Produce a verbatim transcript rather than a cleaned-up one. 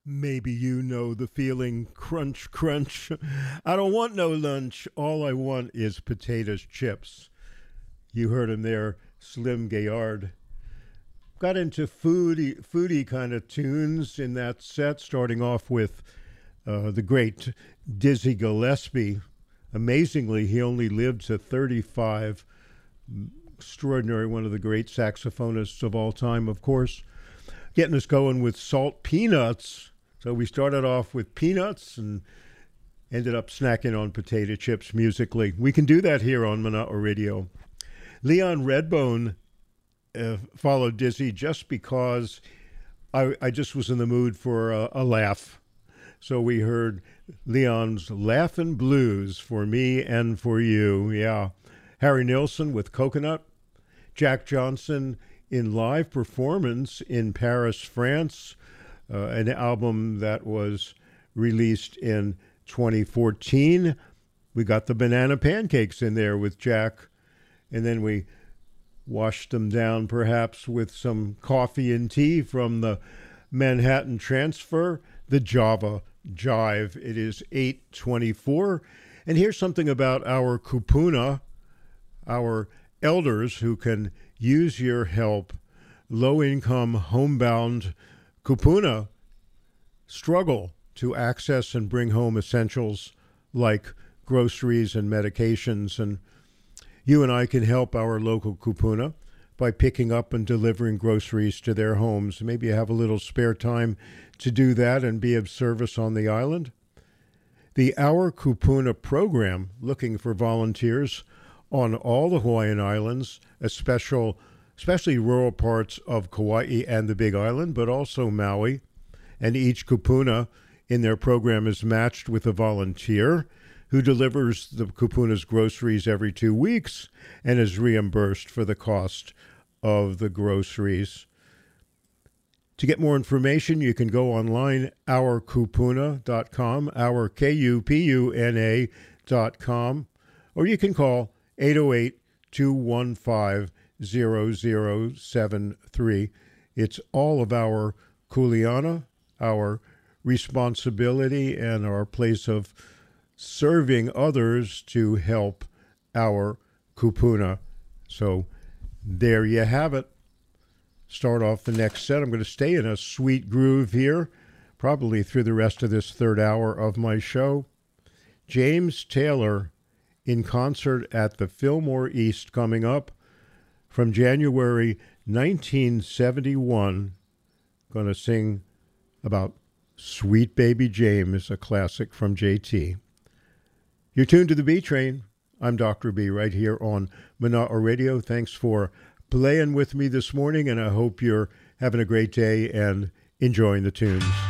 Maybe you know the feeling, crunch, crunch. I don't want no lunch. All I want is potatoes chips. You heard him there, Slim Gaillard. Got into foodie, foodie kind of tunes in that set, starting off with uh, the great Dizzy Gillespie. Amazingly, he only lived to thirty-five. Extraordinary, one of the great saxophonists of all time, of course. Getting us going with Salt Peanuts. So we started off with peanuts and ended up snacking on potato chips musically. We can do that here on Monotone Radio. Leon Redbone uh, followed Dizzy just because I, I just was in the mood for a, a laugh. So we heard Leon's Laughin' Blues for me and for you. Yeah. Harry Nilsson with Coconut. Jack Johnson in live performance in Paris, France. Uh, an album that was released in twenty fourteen. We got the Banana Pancakes in there with Jack, and then we washed them down perhaps with some coffee and tea from the Manhattan Transfer, the Java Jive. It is eight twenty-four, and here's something about our kupuna, our elders who can use your help. Low-income, homebound kupuna struggle to access and bring home essentials like groceries and medications. And you and I can help our local kupuna by picking up and delivering groceries to their homes. Maybe you have a little spare time to do that and be of service on the island. The Our Kupuna program, looking for volunteers on all the Hawaiian Islands, a special especially rural parts of Kauai and the Big Island, but also Maui. And each kupuna in their program is matched with a volunteer who delivers the kupuna's groceries every two weeks and is reimbursed for the cost of the groceries. To get more information, you can go online, our kupuna dot com, our K U P U N A dot com, or you can call eight oh eight, two one five, zero zero seven three. It's all of our kuleana, our responsibility, and our place of serving others to help our kupuna. So there you have it. Start off the next set. I'm going to stay in a sweet groove here, probably through the rest of this third hour of my show. James Taylor in concert at the Fillmore East coming up. From January nineteen seventy-one, going to sing about Sweet Baby James, a classic from J T. You're tuned to the B Train. I'm Doctor B right here on Monotone Radio. Thanks for playing with me this morning, and I hope you're having a great day and enjoying the tunes.